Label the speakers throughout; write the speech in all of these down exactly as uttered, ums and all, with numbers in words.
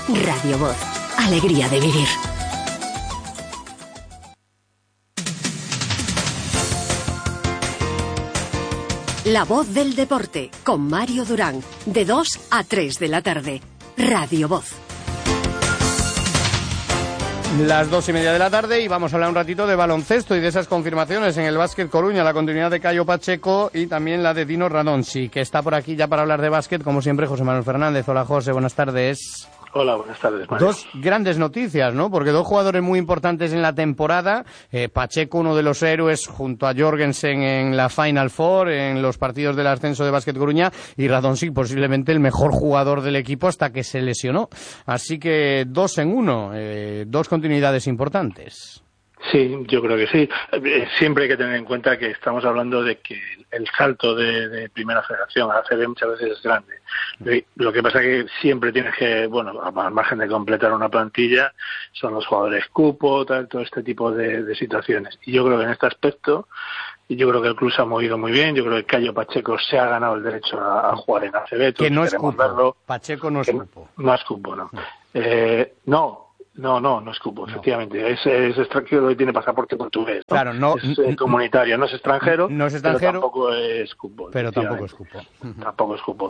Speaker 1: Radio Voz. Alegría de vivir. La Voz del Deporte, con Mario Durán, de dos a tres de la tarde. Radio Voz.
Speaker 2: Las dos y media de la tarde y vamos a hablar un ratito de baloncesto y de esas confirmaciones en el Básquet Coruña, la continuidad de Caio Pacheco y también la de Dino Radonjic, que está por aquí ya para hablar de básquet, como siempre, José Manuel Fernández. Hola, José, buenas tardes.
Speaker 3: Hola, buenas tardes, Mario.
Speaker 2: Dos grandes noticias, ¿no? Porque dos jugadores muy importantes en la temporada. Eh, Pacheco, uno de los héroes, junto a Jorgensen en la Final Four, en los partidos del ascenso de Básquet Coruña, y Radonjic, posiblemente el mejor jugador del equipo hasta que se lesionó. Así que dos en uno, eh, dos continuidades importantes.
Speaker 3: Sí, yo creo que sí. Siempre hay que tener en cuenta que estamos hablando de que el salto de, de primera federación a A C B muchas veces es grande. Lo que pasa es que siempre tienes que, bueno, al margen de completar una plantilla, son los jugadores cupo, tal, todo este tipo de, de situaciones. Y yo creo que en este aspecto, y yo creo que el club se ha movido muy bien. Yo creo que Caio Pacheco se ha ganado el derecho a, a jugar en A C B.
Speaker 2: Que no es cupo. Verlo. Pacheco no es cupo.
Speaker 3: No es cupo, no. No. Eh, no. No, no, no es cupo, no. Efectivamente. Es, es extranjero y tiene pasaporte portugués, ¿no?
Speaker 2: Claro, no.
Speaker 3: Es eh, comunitario, no es extranjero.
Speaker 2: No es extranjero.
Speaker 3: Pero tampoco es cupo.
Speaker 2: Pero tampoco es cupo.
Speaker 3: Tampoco es cupo.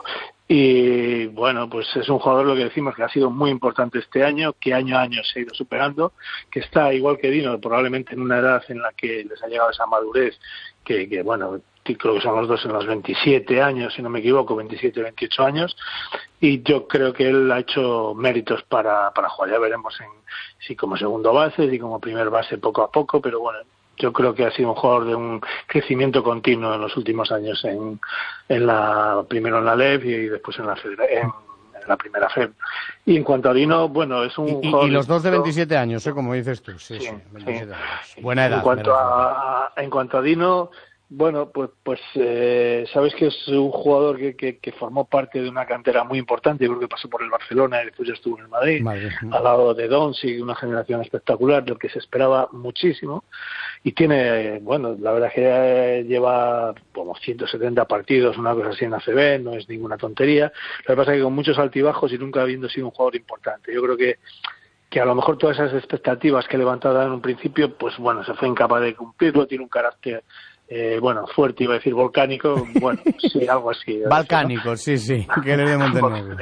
Speaker 3: Y bueno, pues es un jugador, lo que decimos, que ha sido muy importante este año, que año a año se ha ido superando, que está igual que Dino, probablemente en una edad en la que les ha llegado esa madurez, que, que bueno, creo que son los dos en los veintisiete años, si no me equivoco, veintisiete, veintiocho años, y yo creo que él ha hecho méritos para, para jugar. Ya veremos en, si como segundo base, si como primer base poco a poco, pero bueno, yo creo que ha sido un jugador de un crecimiento continuo en los últimos años, en, en la primero en la L E V y después en la Federación. En la primera F E B. Y en cuanto a Dino, bueno, es un
Speaker 2: y,
Speaker 3: jugador...
Speaker 2: Y los dos de veintisiete años, ¿eh? Como dices tú. Sí, sí, sí, veintisiete
Speaker 3: sí.
Speaker 2: años. Buena edad.
Speaker 3: En cuanto a, en cuanto a Dino, bueno, pues pues eh, sabes que es un jugador que, que, que formó parte de una cantera muy importante. Yo creo que pasó por el Barcelona y después ya estuvo en el Madrid, Madrid. al lado de Doncic, una generación espectacular, del que se esperaba muchísimo. Y tiene, bueno, la verdad es que lleva como ciento setenta partidos, una cosa así en A C B, no es ninguna tontería. Lo que pasa es que con muchos altibajos y nunca habiendo sido un jugador importante. Yo creo que que a lo mejor todas esas expectativas que levantaba en un principio, pues bueno, se fue incapaz de cumplirlo. Tiene un carácter Eh, bueno, fuerte, iba a decir volcánico, bueno, sí, algo así.
Speaker 2: Balcánico, ¿no? sí, sí, que le de Montenegro.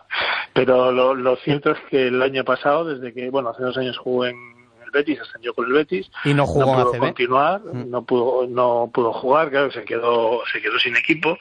Speaker 3: Pero lo, lo cierto es que el año pasado, desde que, bueno, hace dos años jugó en el Betis, ascendió con el Betis.
Speaker 2: Y no jugó
Speaker 3: no pudo
Speaker 2: en A C B.
Speaker 3: continuar, mm. no pudo no pudo jugar, claro, se quedó se quedó sin equipo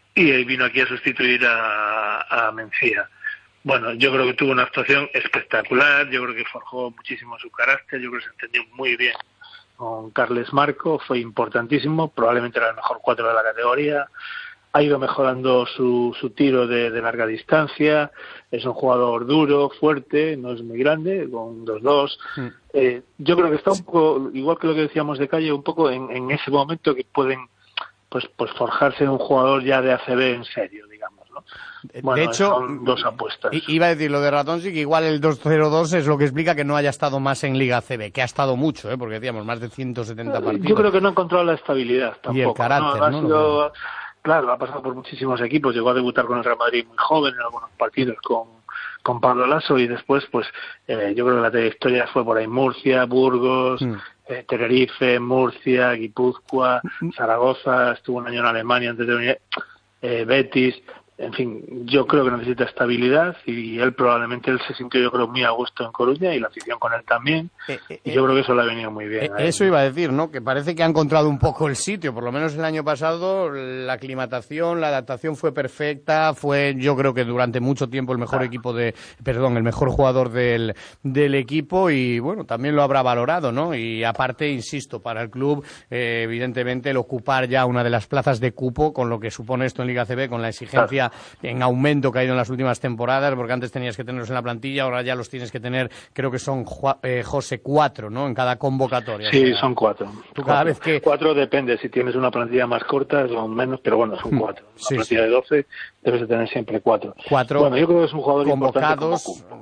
Speaker 3: y vino aquí a sustituir a, a Mencía. Bueno, yo creo que tuvo una actuación espectacular, yo creo que forjó muchísimo su carácter, yo creo que se entendió muy bien con Carles Marco, fue importantísimo, probablemente era el mejor cuatro de la categoría, ha ido mejorando su, su tiro de, de larga distancia, es un jugador duro, fuerte, no es muy grande, con dos dos. Mm. Eh, yo creo que está un poco, igual que lo que decíamos de Calle, un poco en, en ese momento que pueden pues pues forjarse en un jugador ya de A C B en serio, digamos, ¿no? Bueno,
Speaker 2: de hecho,
Speaker 3: son dos apuestas.
Speaker 2: Iba a decir lo de Radonjic, que igual el dos cero dos es lo que explica que no haya estado más en Liga A C B, que ha estado mucho, ¿eh? Porque decíamos, más de ciento setenta partidos.
Speaker 3: Yo creo que no ha encontrado la estabilidad tampoco.
Speaker 2: Y el carácter,
Speaker 3: ¿no? Ha
Speaker 2: ¿no?
Speaker 3: sido, claro, ha pasado por muchísimos equipos, llegó a debutar con el Real Madrid muy joven en algunos partidos con, con Pablo Lasso y después, pues, eh, yo creo que la trayectoria fue por ahí Murcia, Burgos, mm. eh, Tenerife, Murcia, Guipúzcoa, Zaragoza, estuvo un año en Alemania antes de venir, eh, Betis. En fin, yo creo que necesita estabilidad y él probablemente él se sintió, yo creo, muy a gusto en Coruña y la afición con él también. Eh, eh, y yo creo que eso le ha venido muy bien.
Speaker 2: Eh, eso iba a decir, ¿no? Que parece que ha encontrado un poco el sitio. Por lo menos el año pasado la aclimatación, la adaptación fue perfecta. Fue, yo creo que durante mucho tiempo el mejor ah. equipo de, perdón, el mejor jugador del, del equipo y bueno, también lo habrá valorado, ¿no? Y aparte, insisto, para el club, eh, evidentemente el ocupar ya una de las plazas de cupo, con lo que supone esto en Liga A C B, con la exigencia en aumento que ha ido en las últimas temporadas, porque antes tenías que tenerlos en la plantilla, ahora ya los tienes que tener, creo que son, eh, José, cuatro, ¿no? En cada convocatoria.
Speaker 3: Sí, o sea, son cuatro.
Speaker 2: Tú
Speaker 3: cuatro.
Speaker 2: cada vez que...
Speaker 3: Cuatro depende, si tienes una plantilla más corta son menos, pero bueno, son cuatro. Una sí, plantilla sí. de doce debes de tener siempre cuatro.
Speaker 2: Cuatro
Speaker 3: bueno, yo creo que es un jugador
Speaker 2: convocados, eh,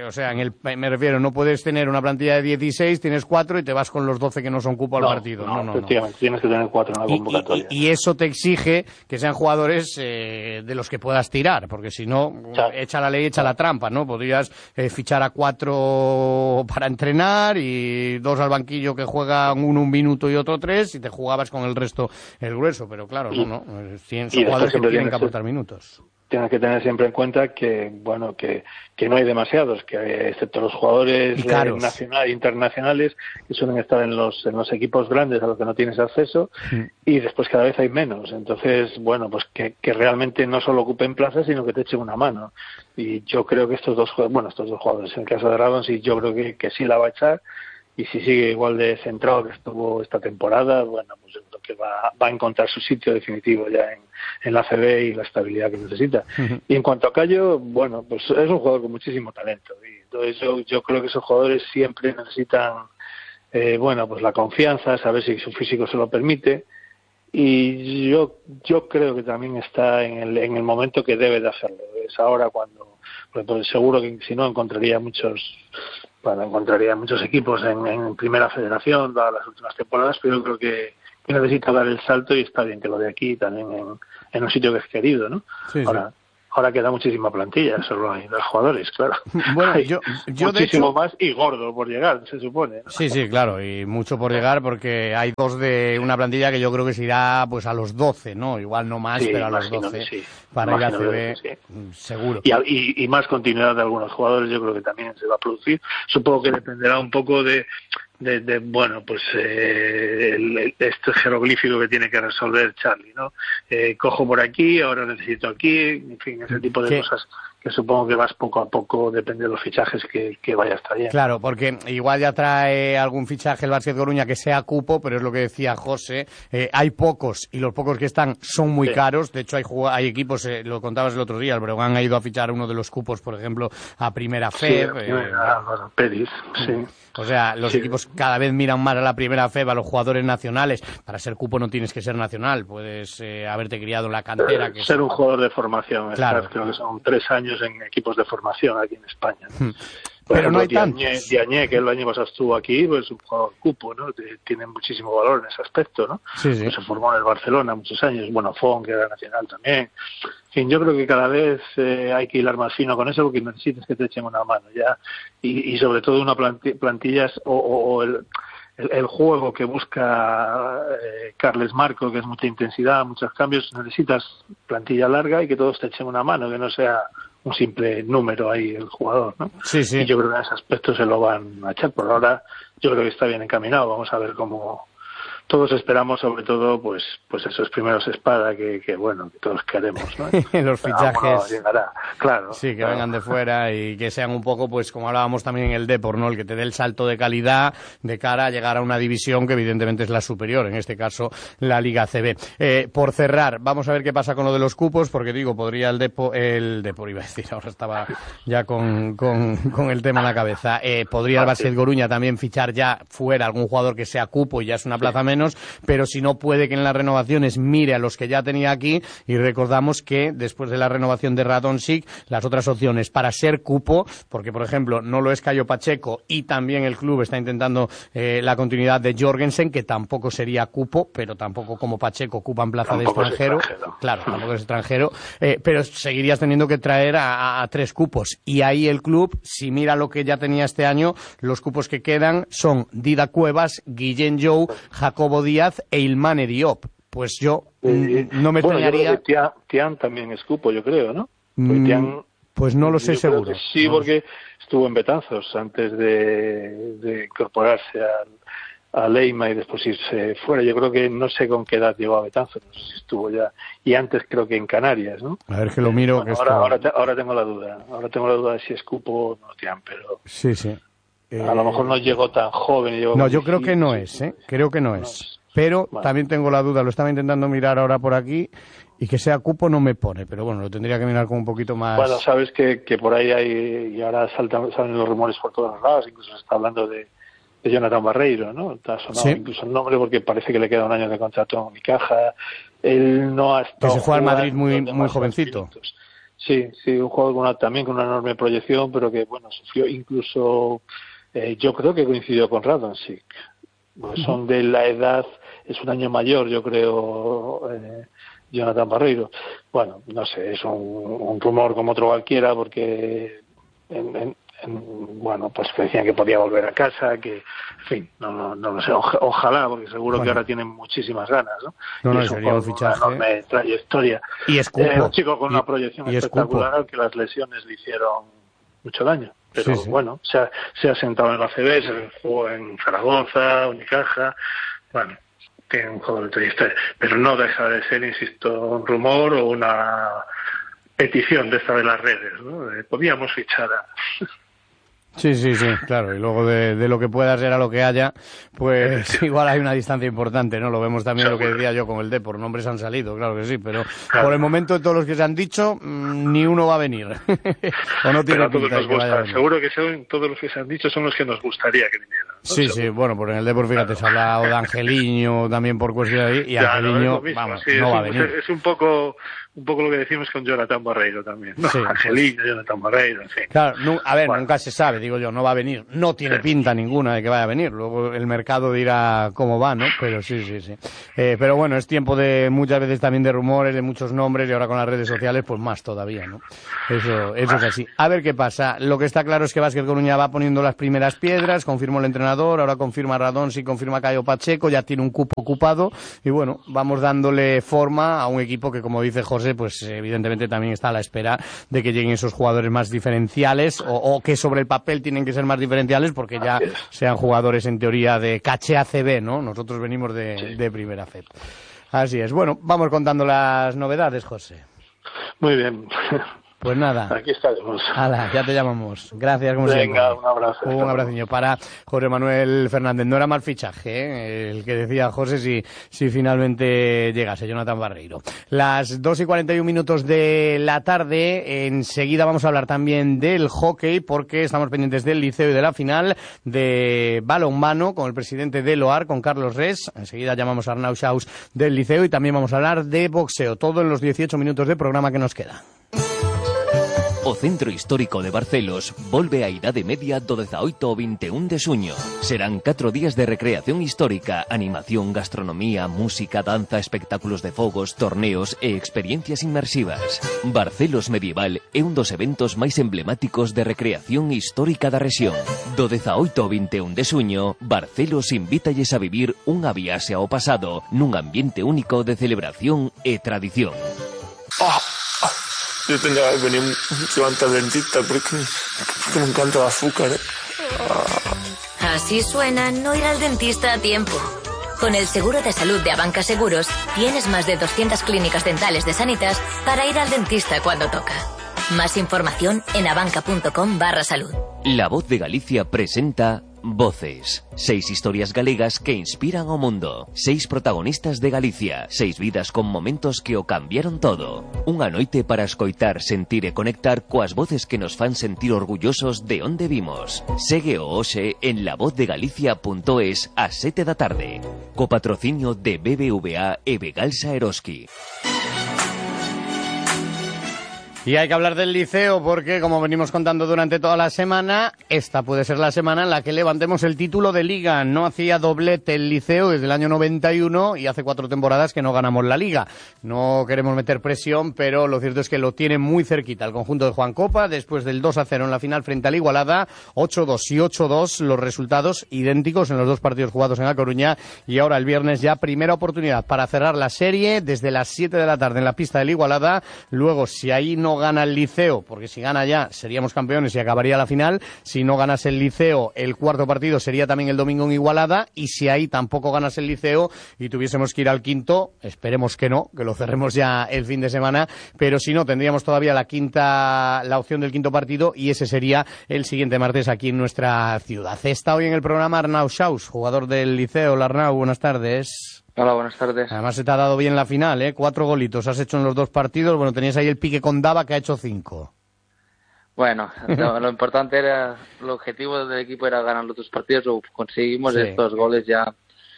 Speaker 2: o sea, en el, me refiero, no puedes tener una plantilla de dieciséis, tienes cuatro y te vas con los doce que no son cupo al
Speaker 3: no,
Speaker 2: partido. No, no, no.
Speaker 3: Efectivamente, no. Tienes que tener cuatro en la convocatoria.
Speaker 2: Y, y, y eso te exige que sean jugadores eh, de los que puedas tirar, porque si no, claro. echa la ley, echa claro. la trampa, ¿no? Podrías eh, fichar a cuatro para entrenar y dos al banquillo que juegan uno un minuto y otro tres y te jugabas con el resto el grueso, pero claro, y, no, no. Son jugadores que tienen que aportar minutos.
Speaker 3: Tienes que tener siempre en cuenta que bueno que, que no hay demasiados, que excepto los jugadores nacionales e internacionales que suelen estar en los en los equipos grandes a los que no tienes acceso mm. y después cada vez hay menos. Entonces, bueno, pues que, que realmente no solo ocupen plazas, sino que te echen una mano. Y yo creo que estos dos bueno estos dos jugadores, en el caso de Radon, sí, yo creo que, que sí la va a echar. Y si sigue igual de centrado que estuvo esta temporada, bueno, pues yo creo que va, va a encontrar su sitio definitivo ya en, en la A C B y la estabilidad que necesita. Uh-huh. Y en cuanto a Cayo, bueno, pues es un jugador con muchísimo talento. Y entonces yo, yo creo que esos jugadores siempre necesitan, eh, bueno, pues la confianza, saber si su físico se lo permite. Y yo yo creo que también está en el, en el momento que debe de hacerlo. Es ahora cuando, pues seguro que si no encontraría muchos... Bueno, encontraría muchos equipos en, en Primera Federación dadas las últimas temporadas, pero yo creo que, que necesita dar el salto y está bien que lo de aquí también en, en un sitio que es querido, ¿no? Sí, ahora, sí. ahora queda muchísima plantilla, solo hay dos jugadores, claro.
Speaker 2: Bueno, hay yo, yo
Speaker 3: muchísimo
Speaker 2: de hecho...
Speaker 3: más y gordo por llegar, se supone, ¿no?
Speaker 2: Sí, sí, claro, y mucho por llegar porque hay dos de una plantilla que yo creo que se irá pues a los doce, ¿no? Igual no más, sí, pero a los doce sí. para imagino ir a C B, sí. seguro.
Speaker 3: Y, y, y más continuidad de algunos jugadores yo creo que también se va a producir. Supongo que dependerá un poco de... De, de bueno pues eh, el, el, este jeroglífico que tiene que resolver Charlie, ¿no? Eh, cojo por aquí, ahora necesito aquí, en fin, ese tipo de ¿Qué? cosas que supongo que vas poco a poco, depende de los fichajes que, que vayas trayendo.
Speaker 2: Claro, porque igual ya trae algún fichaje el Básquet Coruña que sea cupo, pero es lo que decía José, eh, hay pocos y los pocos que están son muy sí. caros. De hecho hay hay equipos, eh, lo contabas el otro día, el Breogán ha ido a fichar uno de los cupos, por ejemplo, a Primera F E B.
Speaker 3: Sí, eh, ah, bueno, Peris, sí.
Speaker 2: O sea, los sí. equipos cada vez miran más a la Primera F E B, a los jugadores nacionales. Para ser cupo no tienes que ser nacional, puedes eh, haberte criado en la cantera. Que
Speaker 3: ser
Speaker 2: es...
Speaker 3: un jugador de formación,
Speaker 2: claro.
Speaker 3: estar, creo que son tres años en equipos de formación aquí en España, ¿no?
Speaker 2: Hmm. Por Pero ejemplo, no hay tantos.
Speaker 3: Diagne, que el año pasado estuvo aquí, pues un jugador cupo, ¿no? Tiene muchísimo valor en ese aspecto, ¿no?
Speaker 2: Sí, sí.
Speaker 3: Pues se formó en el Barcelona muchos años, bueno, Fon, que era nacional también. En fin, yo creo que cada vez eh, hay que hilar más fino con eso porque necesitas que te echen una mano ya. Y, y sobre todo una plantilla, plantillas o, o, o el... El, el juego que busca eh, Carles Marco, que es mucha intensidad, muchos cambios, necesitas plantilla larga y que todos te echen una mano, que no sea un simple número ahí el jugador, ¿no?
Speaker 2: Sí, sí.
Speaker 3: Y yo creo que en ese aspecto se lo van a echar. Por ahora yo creo que está bien encaminado. Vamos a ver cómo... Todos esperamos, sobre todo, pues pues esos primeros espada que, que bueno, que todos queremos, ¿no?
Speaker 2: Los fichajes.
Speaker 3: No, llegará, claro.
Speaker 2: Sí, que
Speaker 3: claro.
Speaker 2: vengan de fuera y que sean un poco, pues como hablábamos también en el Depor, ¿no? El que te dé el salto de calidad de cara a llegar a una división que evidentemente es la superior, en este caso la Liga A C B. Eh, por cerrar, vamos a ver qué pasa con lo de los cupos, porque digo, podría el Depor, el Depor iba a decir, ahora estaba ya con, con, con el tema en la cabeza, eh, podría el Básquet Coruña también fichar ya fuera algún jugador que sea cupo y ya es una plaza menos. Pero si no puede que en las renovaciones mire a los que ya tenía aquí y recordamos que después de la renovación de Radonjic las otras opciones para ser cupo, porque por ejemplo no lo es Cayo Pacheco y también el club está intentando eh, la continuidad de Jorgensen, que tampoco sería cupo, pero tampoco como Pacheco ocupan plaza
Speaker 3: tampoco
Speaker 2: de extranjero,
Speaker 3: extranjero.
Speaker 2: Claro, tampoco es extranjero, eh, pero seguirías teniendo que traer a, a, a tres cupos y ahí el club, si mira lo que ya tenía este año, los cupos que quedan son Dida Cuevas, Guillén Jou, Jacobo Díaz e Ilmane Diop. Pues yo eh, no me
Speaker 3: bueno,
Speaker 2: extrañaría...
Speaker 3: Tian, Tian también es cupo, yo creo, ¿no? Mm, Tian,
Speaker 2: pues no lo sé seguro.
Speaker 3: Sí,
Speaker 2: no
Speaker 3: porque estuvo en Betanzos antes de, de incorporarse a, a Leima y después irse fuera. Yo creo que no sé con qué edad llegó a Betanzos, no sé si estuvo ya. Y antes creo que en Canarias, ¿no?
Speaker 2: A ver que lo miro.
Speaker 3: Bueno,
Speaker 2: que
Speaker 3: ahora,
Speaker 2: esto...
Speaker 3: ahora, te, ahora tengo la duda. Ahora tengo la duda de si es cupo o no Tian, pero...
Speaker 2: Sí, sí.
Speaker 3: Eh... A lo mejor no llegó tan joven. Llegó
Speaker 2: no, yo creo que no es, ¿eh? Creo que no es. Pero bueno, también tengo la duda, lo estaba intentando mirar ahora por aquí, y que sea cupo no me pone, pero bueno, lo tendría que mirar con un poquito más...
Speaker 3: Bueno, sabes que, que por ahí hay, y ahora saltan, salen los rumores por todos lados, incluso se está hablando de, de Jonathan Barreiro, ¿no? Está sonado ¿Sí? incluso el nombre porque parece que le queda un año de contrato en Unicaja. Él no ha estado...
Speaker 2: Que se fue al Madrid muy, muy jovencito.
Speaker 3: Minutos. Sí, sí, un jugador con una, también con una enorme proyección, pero que, bueno, sufrió incluso, eh, yo creo que coincidió con Radonjic. Pues son de la edad, es un año mayor, yo creo, eh, Jonathan Barreiro. Bueno, no sé, es un, un rumor como otro cualquiera, porque, en, en, en, bueno, pues decían que podía volver a casa, que, en fin, no, no, no lo sé, Oja, ojalá, porque seguro bueno. que ahora tienen muchísimas ganas, ¿no?
Speaker 2: No, no,
Speaker 3: es
Speaker 2: sería un, un fichaje.
Speaker 3: Una enorme trayectoria.
Speaker 2: Y escupo.
Speaker 3: Eh, un chico con
Speaker 2: y,
Speaker 3: una proyección espectacular al que las lesiones le hicieron mucho daño. Pero sí, sí. bueno, se ha, se ha sentado en la C B, se jugó en Zaragoza, Unicaja, bueno, tiene un juego de trayectoria, pero no deja de ser, insisto, un rumor o una petición de esta de las redes, ¿no? Eh, podíamos fichar a...
Speaker 2: Sí, sí, sí, claro, y luego de, de lo que pueda ser a lo que haya, pues igual hay una distancia importante, ¿no? Lo vemos también lo que decía yo con el Depor, nombres han salido, claro que sí, pero claro. por el momento de todos los que se han dicho, mmm, ni uno va a venir, o no tiene pinta de que vaya a venir.
Speaker 3: Seguro que son, todos los que se han dicho son los que nos gustaría que vinieran, ¿no?
Speaker 2: Sí, sí, bueno, porque en el Depor, fíjate, claro. se ha hablado de Angeliño también por cuestión de ahí, y ya, Angeliño, no mismo, vamos,
Speaker 3: sí,
Speaker 2: no va
Speaker 3: un,
Speaker 2: a venir.
Speaker 3: Es un poco... un poco lo que decimos con Jonathan Barreiro también, ¿no? Sí, Angelino, pues, Jonathan Barreiro, en fin.
Speaker 2: Claro, no, a ver, bueno. nunca se sabe, digo yo, no va a venir, no tiene sí. pinta ninguna de que vaya a venir, luego el mercado dirá cómo va, ¿no? Pero sí, sí, sí. Eh, pero bueno, es tiempo de muchas veces también de rumores, de muchos nombres, y ahora con las redes sociales, pues más todavía, ¿no? Eso, eso es así. A ver qué pasa. Lo que está claro es que Básquet Coruña va poniendo las primeras piedras, confirmó el entrenador, ahora confirma Radonjic, confirma Caio Pacheco, ya tiene un cupo ocupado, y bueno, vamos dándole forma a un equipo que, como dice José, pues evidentemente también está a la espera de que lleguen esos jugadores más diferenciales o, o que sobre el papel tienen que ser más diferenciales porque ya sean jugadores en teoría de caché A C B, ¿no? Nosotros venimos de, sí. de primera F E P. Así es. Bueno, vamos contando las novedades, José.
Speaker 3: Muy bien.
Speaker 2: Pues nada.
Speaker 3: Aquí estaremos.
Speaker 2: Hala, ya te llamamos. Gracias, como
Speaker 3: Venga,
Speaker 2: siempre.
Speaker 3: un abrazo.
Speaker 2: Un abrazo para José Manuel Fernández. No era mal fichaje, ¿eh? El que decía José si, si finalmente llegase Jonathan Barreiro. Las dos y cuarenta y un minutos de la tarde. Enseguida vamos a hablar también del hockey porque estamos pendientes del Liceo y de la final de balonmano con el presidente de Loar, con Carlos Res. Enseguida llamamos a Arnau Schaus del Liceo y también vamos a hablar de boxeo. Todo en los dieciocho minutos de programa que nos queda.
Speaker 4: O Centro Histórico de Barcelos volve a Idade Media do dezaoito ao vinte e un de suño. Serán catro días de recreación histórica, animación, gastronomía, música, danza, espectáculos de fogos, torneos e experiencias inmersivas. Barcelos Medieval é un dos eventos máis emblemáticos de recreación histórica da rexión. Do dezaoito ao vinte e un de suño, Barcelos invítalles a vivir unha viaxe ao pasado nun ambiente único de celebración e tradición.
Speaker 5: Oh. Yo tendría que venir mucho antes al dentista porque, porque me encanta el azúcar, ¿eh?
Speaker 6: Así suena no ir al dentista a tiempo. Con el seguro de salud de Abanca Seguros, tienes más de doscientas clínicas dentales de Sanitas para ir al dentista cuando toca. Más información en abanca.com barra salud.
Speaker 4: La Voz de Galicia presenta Voces. Seis historias galegas que inspiran ao mundo. Seis protagonistas de Galicia. Seis vidas con momentos que o cambiaron todo. Unha noite para escoitar, sentir e conectar coas voces que nos fan sentir orgullosos de onde vimos. Segue o hoxe en la voz de galicia punto es ás sete da tarde. Co patrocinio de B B V A e Begalsa Eroski.
Speaker 2: Y hay que hablar del Liceo porque, como venimos contando durante toda la semana, esta puede ser la semana en la que levantemos el título de Liga. No hacía doblete el Liceo desde el año noventa y uno y hace cuatro temporadas que no ganamos la Liga. No queremos meter presión, pero lo cierto es que lo tiene muy cerquita el conjunto de Juan Copa, después del dos a cero en la final frente al Igualada, ocho dos y ocho dos, los resultados idénticos en los dos partidos jugados en A Coruña, y ahora el viernes ya primera oportunidad para cerrar la serie desde las siete de la tarde en la pista del Igualada. Luego, si ahí no gana el Liceo, porque si gana ya seríamos campeones y acabaría la final. Si no ganas el Liceo, el cuarto partido sería también el domingo en Igualada, y si ahí tampoco ganas el Liceo y tuviésemos que ir al quinto, esperemos que no, que lo cerremos ya el fin de semana, pero si no, tendríamos todavía la quinta, la opción del quinto partido, y ese sería el siguiente martes aquí en nuestra ciudad. Está hoy en el programa Arnau Schaus, jugador del Liceo. Hola, Arnau, buenas tardes.
Speaker 7: Hola, buenas tardes.
Speaker 2: Además se te ha dado bien la final, ¿eh? Cuatro golitos has hecho en los dos partidos. Bueno, tenías ahí el pique con Dava, que ha hecho cinco.
Speaker 7: Bueno, lo, lo importante era, el objetivo del equipo era ganar los dos partidos, lo conseguimos, sí. Estos goles ya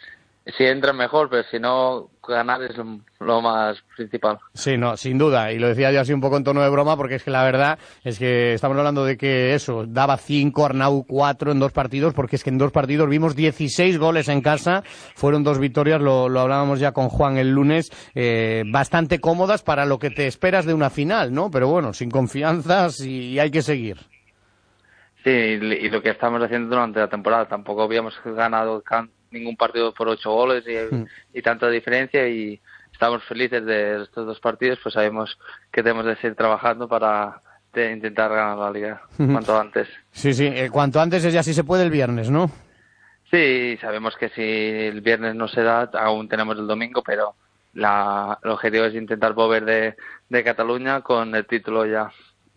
Speaker 7: si entra mejor, pero si no, ganar es lo, lo más principal.
Speaker 2: Sí, no, sin duda, y lo decía yo así un poco en tono de broma, porque es que la verdad es que estamos hablando de que eso, daba cinco, Arnau cuatro en dos partidos, porque es que en dos partidos vimos dieciséis goles en casa, fueron dos victorias, lo, lo hablábamos ya con Juan el lunes, eh, bastante cómodas para lo que te esperas de una final, ¿no? Pero bueno, sin confianzas y, y hay que seguir.
Speaker 7: Sí, y lo que estamos haciendo durante la temporada, tampoco habíamos ganado ningún partido por ocho goles y, mm. y tanta diferencia, y estamos felices de estos dos partidos, pues sabemos que tenemos que seguir trabajando para de intentar ganar la liga mm. cuanto antes.
Speaker 2: Sí, sí, eh, cuanto antes es ya si se puede el viernes, ¿no?
Speaker 7: Sí, sabemos que si el viernes no se da, aún tenemos el domingo, pero la, el objetivo es intentar volver de, de Cataluña con el título ya.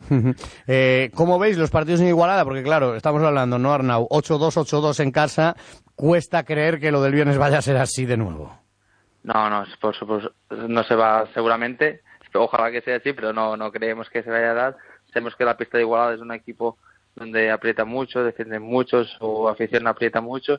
Speaker 2: eh, ¿Cómo veis los partidos en Igualada? Porque claro, estamos hablando, ¿no, Arnau? ocho dos, ocho dos en casa, cuesta creer que lo del viernes vaya a ser así de nuevo.
Speaker 7: No, no, por supuesto, no se va seguramente, ojalá que sea así, pero no, no creemos que se vaya a dar. Sabemos que la pista de Igualada es un equipo donde aprieta mucho, defiende mucho, su afición aprieta mucho,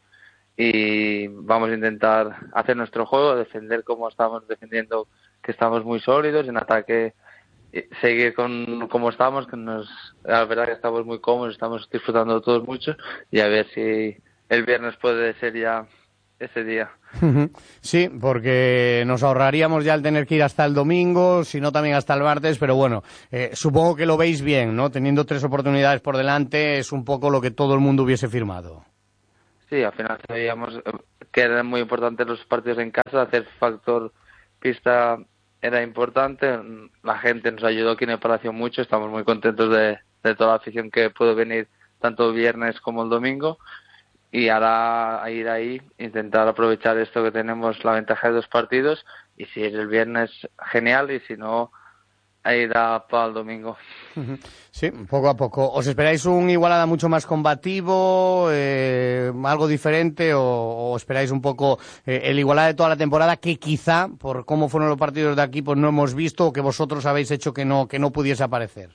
Speaker 7: y vamos a intentar hacer nuestro juego, defender como estamos defendiendo, que estamos muy sólidos en ataque, seguir con como estamos, que nos, la verdad que estamos muy cómodos, estamos disfrutando todos mucho, y a ver si el viernes puede ser ya ese día.
Speaker 2: Sí, porque nos ahorraríamos ya el tener que ir hasta el domingo, si no también hasta el martes, pero bueno, eh, supongo que lo veis bien, ¿no? Teniendo tres oportunidades por delante, es un poco lo que todo el mundo hubiese firmado.
Speaker 7: Sí, al final sabíamos que eran muy importantes los partidos en casa, hacer factor pista era importante, la gente nos ayudó aquí en el Palacio mucho, estamos muy contentos de, de toda la afición que pudo venir tanto el viernes como el domingo, y ahora a ir ahí, intentar aprovechar esto que tenemos, la ventaja de dos partidos, y si es el viernes, genial, y si no, a ir a, para el domingo.
Speaker 2: Sí, poco a poco. ¿Os esperáis un Igualada mucho más combativo, eh, algo diferente, o, o esperáis un poco eh, el Igualada de toda la temporada, que quizá, por cómo fueron los partidos de aquí, pues no hemos visto, o que vosotros habéis hecho que no, que no pudiese aparecer?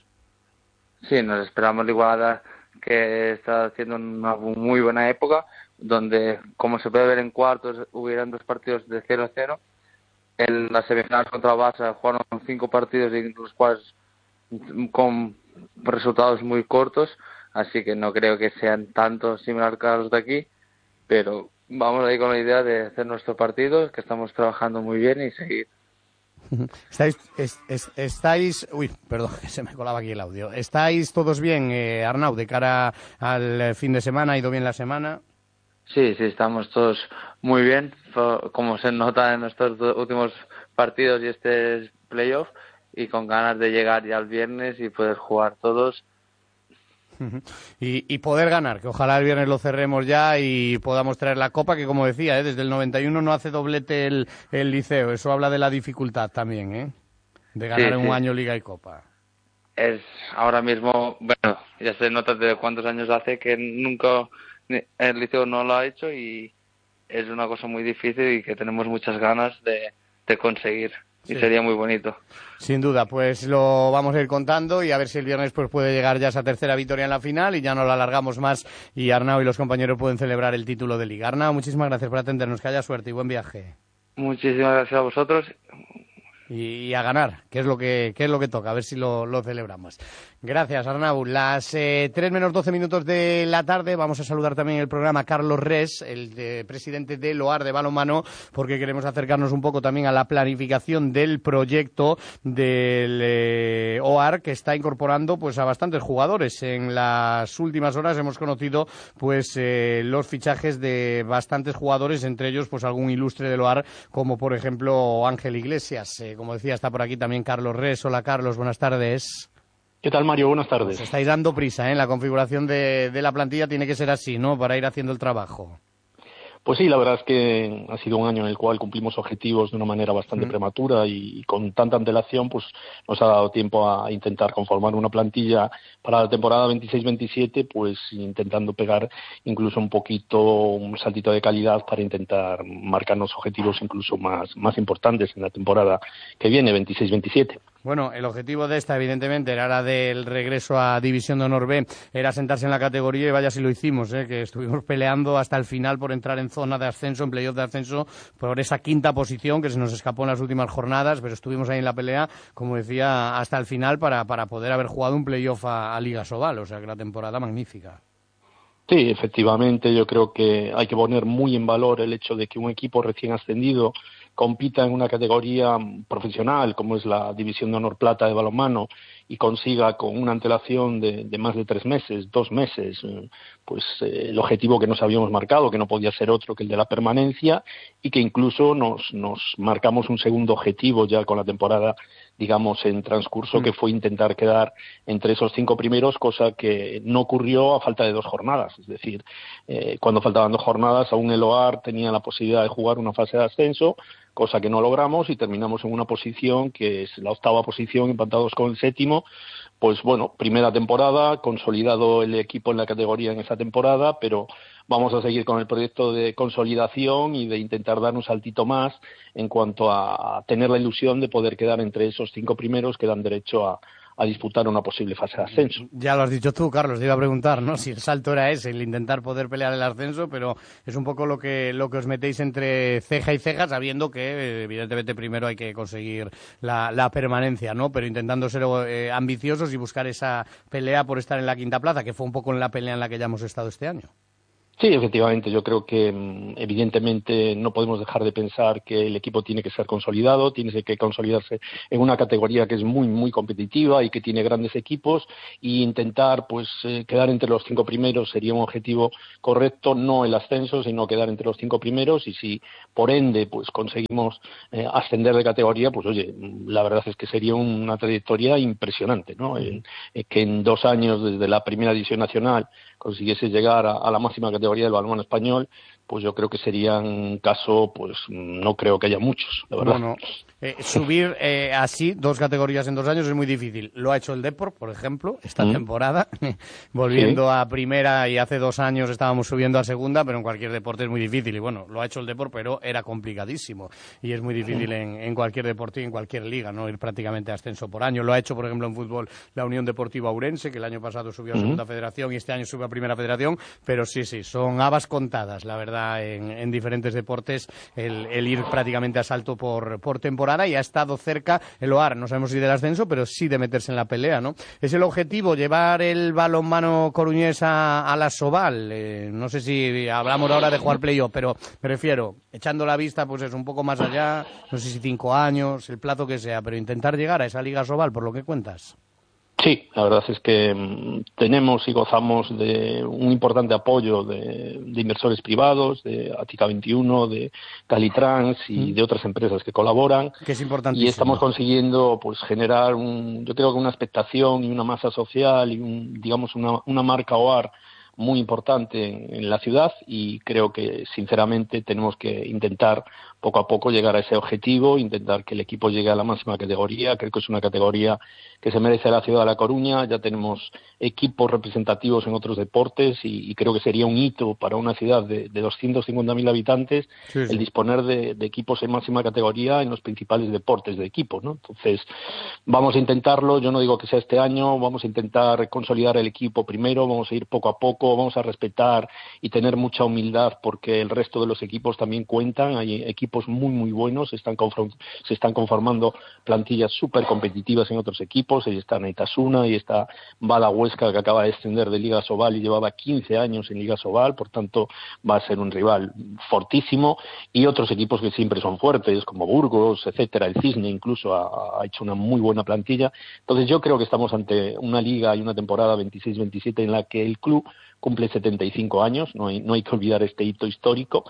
Speaker 7: Sí, nos esperamos el Igualada, que está haciendo una muy buena época, donde, como se puede ver en cuartos, hubieran dos partidos de cero a cero. En las semifinales contra Barça jugaron cinco partidos, y los cuales con resultados muy cortos, así que no creo que sean tanto similar a los de aquí, pero vamos ahí con la idea de hacer nuestro partido, que estamos trabajando muy bien, y seguir.
Speaker 2: ¿Estáis, es, es, estáis, uy, perdón, se me colaba aquí el audio. ¿Estáis todos bien, eh, Arnau, de cara al fin de semana? ¿Ha ido bien la semana?
Speaker 7: Sí, sí, estamos todos muy bien, como se nota en estos últimos partidos y este playoff, y con ganas de llegar ya el viernes y poder jugar todos.
Speaker 2: Y, y poder ganar, que ojalá el viernes lo cerremos ya y podamos traer la Copa, que como decía, ¿eh? desde el noventa y uno no hace doblete el, el Liceo, eso habla de la dificultad también, ¿eh? De ganar sí, en sí. un año Liga y Copa.
Speaker 7: Es ahora mismo, bueno, ya se nota de cuántos años hace que nunca el Liceo no lo ha hecho, y es una cosa muy difícil y que tenemos muchas ganas de, de conseguir. Y sí. Sería muy bonito.
Speaker 2: Sin duda, pues lo vamos a ir contando, y a ver si el viernes pues puede llegar ya esa tercera victoria en la final, y ya no la alargamos más, y Arnau y los compañeros pueden celebrar el título de Liga. Arnau, muchísimas gracias por atendernos, que haya suerte y buen viaje.
Speaker 7: Muchísimas gracias a vosotros.
Speaker 2: Y, y a ganar, que es lo que, que es lo que toca, a ver si lo, lo celebramos. Gracias, Arnau. Las eh, tres menos doce minutos de la tarde, vamos a saludar también el programa Carlos Res, el de, presidente del O A R de balonmano, porque queremos acercarnos un poco también a la planificación del proyecto del eh, O A R, que está incorporando pues a bastantes jugadores. En las últimas horas hemos conocido pues eh, los fichajes de bastantes jugadores, entre ellos pues algún ilustre del O A R, como por ejemplo Ángel Iglesias. Eh, como decía, está por aquí también Carlos Res. Hola, Carlos, buenas tardes.
Speaker 8: ¿Qué tal, Mario? Buenas tardes.
Speaker 2: Os estáis dando prisa, ¿eh? La configuración de, de la plantilla tiene que ser así, ¿no? Para ir haciendo el trabajo.
Speaker 8: Pues sí, la verdad es que ha sido un año en el cual cumplimos objetivos de una manera bastante mm. prematura, y con tanta antelación pues nos ha dado tiempo a intentar conformar una plantilla para la temporada veintiséis veintisiete, pues intentando pegar incluso un poquito, un saltito de calidad para intentar marcarnos objetivos incluso más, más importantes en la temporada que viene, veintiséis veintisiete.
Speaker 2: Bueno, el objetivo de esta, evidentemente, era la del regreso a División de Honor B, era sentarse en la categoría y vaya si lo hicimos, ¿eh? Que estuvimos peleando hasta el final por entrar en zona de ascenso, en playoff de ascenso, por esa quinta posición que se nos escapó en las últimas jornadas, pero estuvimos ahí en la pelea, como decía, hasta el final para, para poder haber jugado un playoff a, a Liga Sobal, o sea que la temporada magnífica.
Speaker 8: Sí, efectivamente, yo creo que hay que poner muy en valor el hecho de que un equipo recién ascendido compita en una categoría profesional como es la División de Honor Plata de balonmano y consiga con una antelación de, de más de tres meses, dos meses, pues eh, el objetivo que nos habíamos marcado, que no podía ser otro que el de la permanencia, y que incluso nos, nos marcamos un segundo objetivo ya con la temporada, digamos, en transcurso, que fue intentar quedar entre esos cinco primeros, cosa que no ocurrió a falta de dos jornadas. Es decir, eh, cuando faltaban dos jornadas, aún el O A R tenía la posibilidad de jugar una fase de ascenso, cosa que no logramos, y terminamos en una posición que es la octava posición, empatados con el séptimo. Pues bueno, primera temporada, consolidado el equipo en la categoría en esa temporada, pero vamos a seguir con el proyecto de consolidación y de intentar dar un saltito más en cuanto a tener la ilusión de poder quedar entre esos cinco primeros que dan derecho a, a disputar una posible fase de ascenso.
Speaker 2: Ya lo has dicho tú, Carlos, te iba a preguntar, ¿no? Si el salto era ese, el intentar poder pelear el ascenso, pero es un poco lo que lo que os metéis entre ceja y ceja, sabiendo que evidentemente primero hay que conseguir la, la permanencia, ¿no? Pero intentando ser eh, ambiciosos y buscar esa pelea por estar en la quinta plaza, que fue un poco en la pelea en la que ya hemos estado este año.
Speaker 8: Sí, efectivamente, yo creo que evidentemente no podemos dejar de pensar que el equipo tiene que ser consolidado, tiene que consolidarse en una categoría que es muy, muy competitiva y que tiene grandes equipos, y intentar pues eh, quedar entre los cinco primeros sería un objetivo correcto, no el ascenso, sino quedar entre los cinco primeros, y si por ende pues conseguimos eh, ascender de categoría, pues oye, la verdad es que sería una trayectoria impresionante, ¿no? Eh, eh, que en dos años desde la primera división nacional consiguiese llegar a, a la máxima categoría del balonmano español, pues yo creo que sería un caso, pues no creo que haya muchos, la verdad.
Speaker 2: Bueno, eh, subir eh, así dos categorías en dos años es muy difícil. Lo ha hecho el Depor, por ejemplo, esta mm. temporada, volviendo sí. a primera, y hace dos años estábamos subiendo a segunda, pero en cualquier deporte es muy difícil. Y bueno, lo ha hecho el Depor, pero era complicadísimo. Y es muy difícil en, en cualquier deporte y en cualquier liga, ¿no? Ir prácticamente a ascenso por año. Lo ha hecho, por ejemplo, en fútbol la Unión Deportiva Ourense, que el año pasado subió a segunda mm. federación y este año sube a primera federación. Pero sí, sí, son habas contadas, la verdad. En, en diferentes deportes el, el ir prácticamente a salto por, por temporada, y ha estado cerca el O A R, no sabemos si del ascenso, pero sí de meterse en la pelea, ¿no? Es el objetivo, llevar el balonmano coruñés a, a la Sobal. Eh, no sé si hablamos ahora de jugar playoff, pero me refiero, echando la vista, pues es un poco más allá, no sé si cinco años, el plazo que sea, pero intentar llegar a esa Liga Sobal, por lo que cuentas.
Speaker 8: Sí, la verdad es que mmm, tenemos y gozamos de un importante apoyo de, de inversores privados, de Atica veintiuno, de Calitrans y mm. de otras empresas que colaboran.
Speaker 2: Que es importantísimo.
Speaker 8: Y estamos consiguiendo pues generar, un, yo creo que una expectación y una masa social y un, digamos una, una marca O A R muy importante en, en la ciudad, y creo que sinceramente tenemos que intentar poco a poco llegar a ese objetivo, intentar que el equipo llegue a la máxima categoría. Creo que es una categoría que se merece la ciudad de La Coruña. Ya tenemos equipos representativos en otros deportes, y, y creo que sería un hito para una ciudad de, de doscientos cincuenta mil habitantes sí, sí. el disponer de, de equipos en máxima categoría en los principales deportes de equipo, ¿no? Entonces, vamos a intentarlo. Yo no digo que sea este año, vamos a intentar consolidar el equipo primero, vamos a ir poco a poco, vamos a respetar y tener mucha humildad, porque el resto de los equipos también cuentan. Hay equipos muy muy buenos, se están, conform- se están conformando plantillas súper competitivas en otros equipos. Ahí está Naitasuna, y está Bala Huesca, que acaba de descender de Liga Sobal y llevaba quince años en Liga Sobal, por tanto va a ser un rival fortísimo, y otros equipos que siempre son fuertes, como Burgos, etcétera. El Cisne incluso ha, ha hecho una muy buena plantilla. Entonces yo creo que estamos ante una liga y una temporada veintiséis veintisiete en la que el club cumple setenta y cinco años, no hay, no hay que olvidar este hito histórico,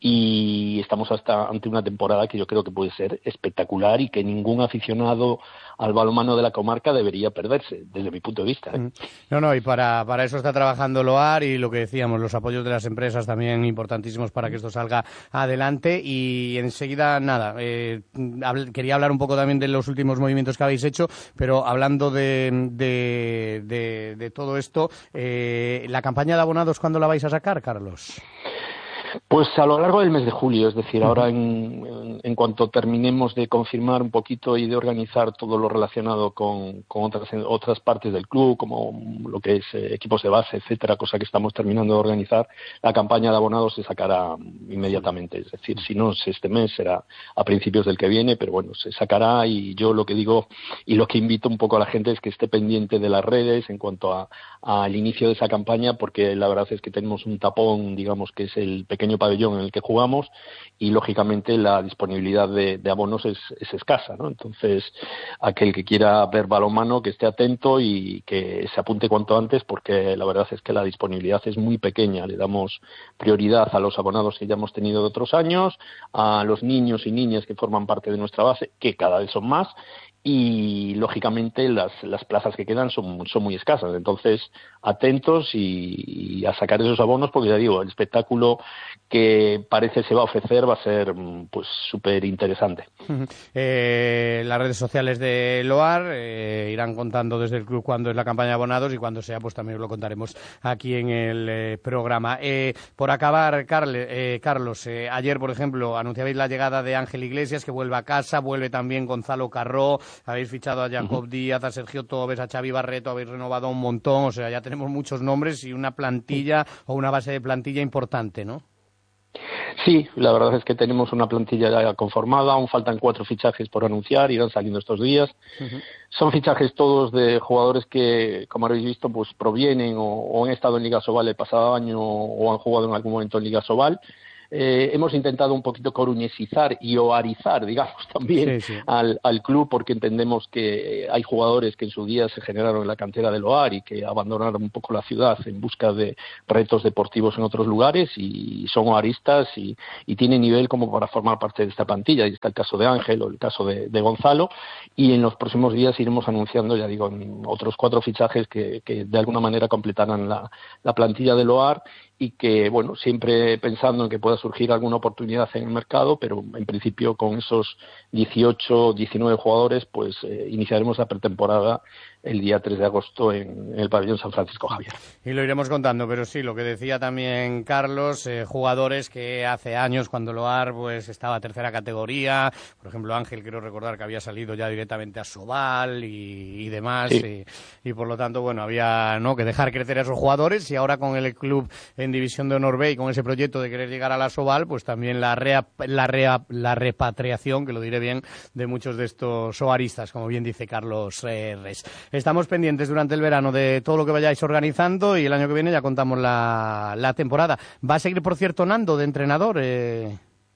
Speaker 8: y estamos hasta ante una temporada que yo creo que puede ser espectacular y que ningún aficionado al balonmano de la comarca debería perderse, desde mi punto de vista, ¿eh?
Speaker 2: No, no, y para, para eso está trabajando el O A R, y lo que decíamos, los apoyos de las empresas también importantísimos para que esto salga adelante. Y enseguida, nada, eh, habl- quería hablar un poco también de los últimos movimientos que habéis hecho, pero hablando de, de, de, de todo esto, eh, la campaña de abonados, ¿cuándo la vais a sacar, Carlos?
Speaker 8: Pues a lo largo del mes de julio, es decir, ahora en, en, en cuanto terminemos de confirmar un poquito y de organizar todo lo relacionado con, con otras, otras partes del club, como lo que es eh, equipos de base, etcétera, cosa que estamos terminando de organizar, la campaña de abonados se sacará inmediatamente. Es decir, si no es este mes, será a principios del que viene, pero bueno, se sacará, y yo lo que digo y lo que invito un poco a la gente es que esté pendiente de las redes en cuanto a al inicio de esa campaña, porque la verdad es que tenemos un tapón, digamos, que es el pequeño pabellón en el que jugamos, y lógicamente la disponibilidad de, de abonos es, es escasa, ¿no? Entonces, aquel que quiera ver balonmano, que esté atento y que se apunte cuanto antes, porque la verdad es que la disponibilidad es muy pequeña. Le damos prioridad a los abonados que ya hemos tenido de otros años, a los niños y niñas que forman parte de nuestra base, que cada vez son más, y lógicamente las, las plazas que quedan son, son muy escasas. Entonces, atentos y, y a sacar esos abonos, porque ya digo, el espectáculo que parece se va a ofrecer va a ser pues súper interesante.
Speaker 2: Eh, las redes sociales de Loar eh, irán contando desde el club cuándo es la campaña de abonados, y cuando sea pues también os lo contaremos aquí en el eh, programa. Eh, por acabar, Carle, eh, Carlos, eh, ayer por ejemplo anunciabais la llegada de Ángel Iglesias, que vuelve a casa, vuelve también Gonzalo Carró, habéis fichado a Jacob uh-huh. Díaz, a Sergio Tobes, a Xavi Barreto, habéis renovado un montón, o sea, ya tenemos muchos nombres y una plantilla o una base de plantilla importante, ¿no?
Speaker 8: Sí, la verdad es que tenemos una plantilla ya conformada, aún faltan cuatro fichajes por anunciar, irán saliendo estos días. Uh-huh. Son fichajes todos de jugadores que, como habéis visto, pues provienen o, o han estado en Liga Sobal el pasado año o han jugado en algún momento en Liga Sobal. Eh, hemos intentado un poquito coruñesizar y oarizar, digamos, también sí, sí. Al, al club, porque entendemos que hay jugadores que en su día se generaron en la cantera del Oar y que abandonaron un poco la ciudad en busca de retos deportivos en otros lugares, y son oaristas y, y tienen nivel como para formar parte de esta plantilla. Y está el caso de Ángel o el caso de, de Gonzalo, y en los próximos días iremos anunciando, ya digo, otros cuatro fichajes que, que de alguna manera completarán la, la plantilla del Oar, y que, bueno, siempre pensando en que pueda surgir alguna oportunidad en el mercado, pero en principio con esos dieciocho, diecinueve jugadores, pues eh, iniciaremos la pretemporada el día tres de agosto en, en el pabellón San Francisco Javier.
Speaker 2: Y lo iremos contando, pero sí, lo que decía también Carlos, eh, jugadores que hace años, cuando Loar pues estaba a tercera categoría, por ejemplo Ángel, quiero recordar que había salido ya directamente a Sobal y, y demás, sí. y, y por lo tanto, bueno, había no que dejar crecer a esos jugadores, y ahora con el club en División de Honor B y con ese proyecto de querer llegar a la Sobal, pues también la, rea, la, rea, la repatriación, que lo diré bien, de muchos de estos soaristas, como bien dice Carlos eh, Res. Estamos pendientes durante el verano de todo lo que vayáis organizando, y el año que viene ya contamos la, la temporada. ¿Va a seguir, por cierto, Nando de entrenador? Eh...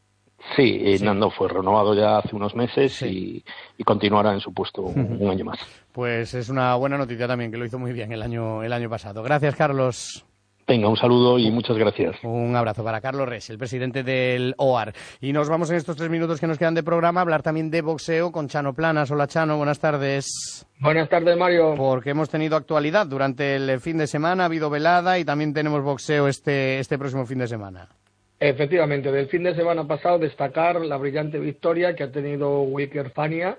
Speaker 8: Sí, eh, sí, Nando fue renovado ya hace unos meses sí. y, y continuará en su puesto un, un año más.
Speaker 2: Pues es una buena noticia también, que lo hizo muy bien el año, el año pasado. Gracias, Carlos.
Speaker 8: Venga, un saludo y muchas gracias.
Speaker 2: Un abrazo para Carlos Res, el presidente del Oar. Y nos vamos en estos tres minutos que nos quedan de programa a hablar también de boxeo con Chano Planas. Hola, Chano, buenas tardes.
Speaker 9: Buenas tardes, Mario.
Speaker 2: Porque hemos tenido actualidad durante el fin de semana, ha habido velada y también tenemos boxeo este, este próximo fin de semana.
Speaker 9: Efectivamente, del fin de semana pasado destacar la brillante victoria que ha tenido Wiker Fania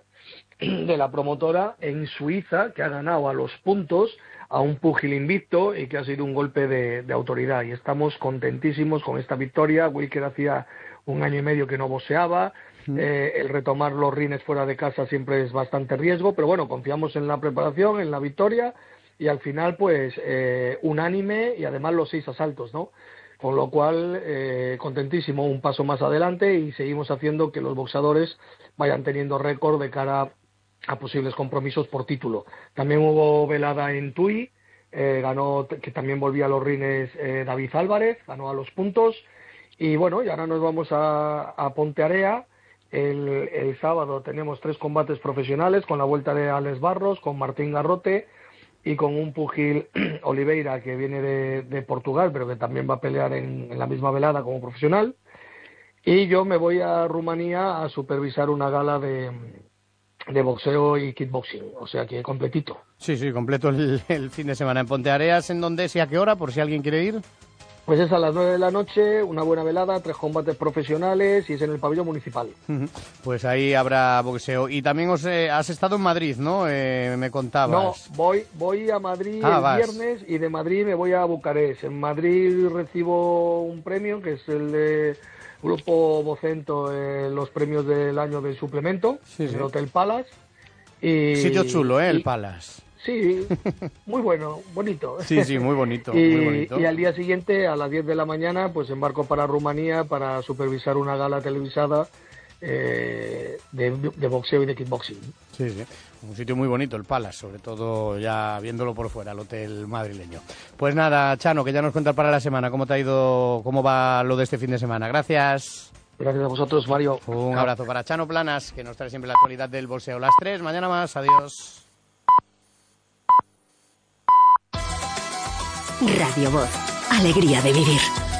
Speaker 9: de la promotora en Suiza, que ha ganado a los puntos a un púgil invicto y que ha sido un golpe de, de autoridad, y estamos contentísimos con esta victoria. Wiker hacía un año y medio que no boxeaba, mm. eh, el retomar los rines fuera de casa siempre es bastante riesgo, pero bueno, confiamos en la preparación, en la victoria, y al final pues eh, unánime, y además los seis asaltos, ¿no? Con lo cual, eh, contentísimo, un paso más adelante, y seguimos haciendo que los boxeadores vayan teniendo récord de cara a posibles compromisos por título. También hubo velada en Tui, eh, ganó, que también volvía a los rines eh, David Álvarez, ganó a los puntos, y bueno, y ahora nos vamos a, a Pontearea. El, el sábado tenemos tres combates profesionales, con la vuelta de Alex Barros, con Martín Garrote y con un púgil Oliveira, que viene de, de Portugal, pero que también va a pelear en, en la misma velada como profesional. Y yo me voy a Rumanía a supervisar una gala de de boxeo y kickboxing, o sea que completito.
Speaker 2: Sí, sí, completo el, el fin de semana en Ponteareas. ¿En dónde es y a qué hora, por si alguien quiere ir?
Speaker 9: Pues es a las nueve de la noche, una buena velada, tres combates profesionales y es en el pabellón municipal.
Speaker 2: Pues ahí habrá boxeo. Y también os, eh, has estado en Madrid, ¿no? Eh, me contabas.
Speaker 9: No, voy, voy a Madrid
Speaker 2: ah,
Speaker 9: el
Speaker 2: vas.
Speaker 9: viernes y de Madrid me voy a Bucarest. En Madrid recibo un premio que es el de Grupo Vocento, eh, los premios del año del suplemento,
Speaker 2: sí,
Speaker 9: en
Speaker 2: sí.
Speaker 9: el Hotel Palace. Y,
Speaker 2: Sitio chulo, ¿eh?
Speaker 9: Y,
Speaker 2: el Palace.
Speaker 9: Sí, muy bueno, bonito.
Speaker 2: Sí, sí, muy bonito,
Speaker 9: y,
Speaker 2: muy bonito.
Speaker 9: Y al día siguiente, a las diez de la mañana, pues embarco para Rumanía para supervisar una gala televisada eh, de, de boxeo y de kickboxing.
Speaker 2: Sí, sí, un sitio muy bonito, el Palace, sobre todo ya viéndolo por fuera, el hotel madrileño. Pues nada, Chano, que ya nos cuentas para la semana cómo te ha ido, cómo va lo de este fin de semana. Gracias.
Speaker 9: Gracias a vosotros, Mario.
Speaker 2: Un abrazo para Chano Planas, que nos trae siempre la actualidad del boxeo. Las tres, mañana más, adiós.
Speaker 1: Radio Voz, alegría de vivir.